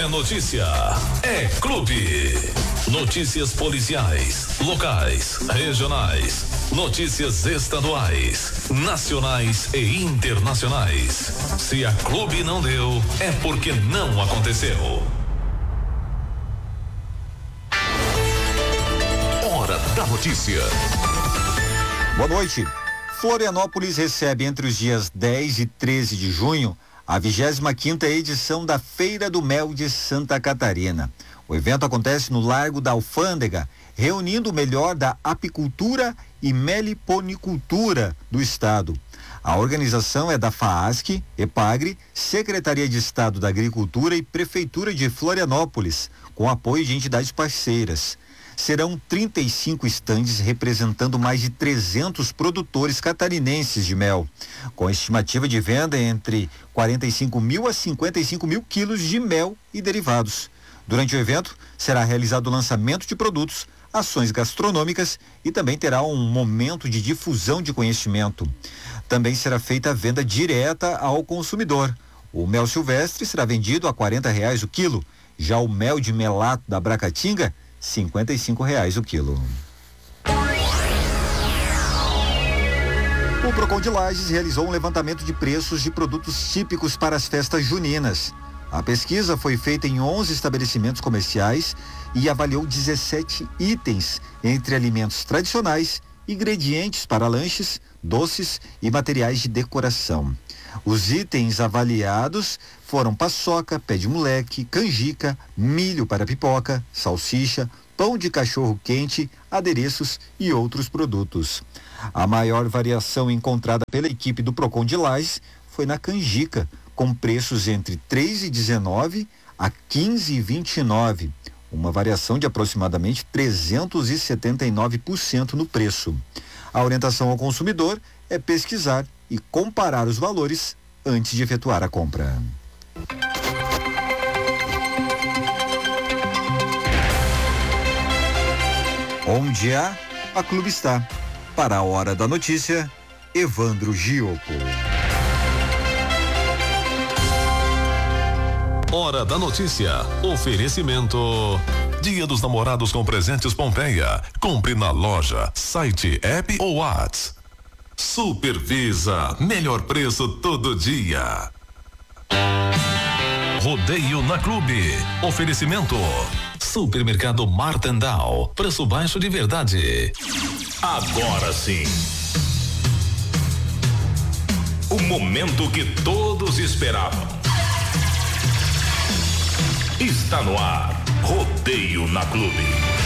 notícia, é clube. Notícias policiais, locais, regionais, notícias estaduais, nacionais e internacionais. Se a clube não deu, é porque não aconteceu. Hora da notícia. Boa noite. Florianópolis recebe entre os dias 10 e 13 de junho a 25ª edição da Feira do Mel de Santa Catarina. O evento acontece no Largo da Alfândega, reunindo o melhor da apicultura e meliponicultura do estado. A organização é da FAASC, EPAGRE, Secretaria de Estado da Agricultura e Prefeitura de Florianópolis, com apoio de entidades parceiras. Serão 35 estandes representando mais de 300 produtores catarinenses de mel, com estimativa de venda entre 45 mil a 55 mil quilos de mel e derivados. Durante o evento, será realizado o lançamento de produtos, ações gastronômicas e também terá um momento de difusão de conhecimento. Também será feita a venda direta ao consumidor. O mel silvestre será vendido a R$ 40 o quilo, já o mel de melato da Bracatinga, R$ 55 o quilo. O Procon de Lages realizou um levantamento de preços de produtos típicos para as festas juninas. A pesquisa foi feita em 11 estabelecimentos comerciais e avaliou 17 itens, entre alimentos tradicionais, ingredientes para lanches, doces e materiais de decoração. Os itens avaliados foram paçoca, pé de moleque, canjica, milho para pipoca, salsicha, pão de cachorro quente, adereços e outros produtos. A maior variação encontrada pela equipe do Procon de Lages foi na canjica, com preços entre R$ 3,19 a R$ 15,29, uma variação de aproximadamente 379% no preço. A orientação ao consumidor é pesquisar e comparar os valores antes de efetuar a compra. Onde a Clube está. Para a Hora da Notícia, Evandro Gioco. Hora da Notícia. Oferecimento. Dia dos Namorados com presentes Pompeia. Compre na loja, site, app ou WhatsApp. Supervisa. Melhor preço todo dia. Rodeio na Clube. Oferecimento. Supermercado Martendal. Preço baixo de verdade. Agora sim. O momento que todos esperavam. Está no ar. Rodeio na Clube.